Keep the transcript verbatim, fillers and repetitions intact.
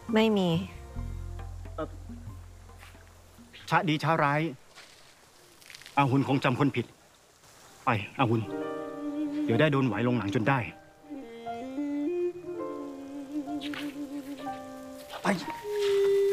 ไม่มีช้าดีช้าร้ายอาหุนคงจำคนผิดไปอาหุนเดี๋ยวได้โดนไหวลงหลังจนได้ไป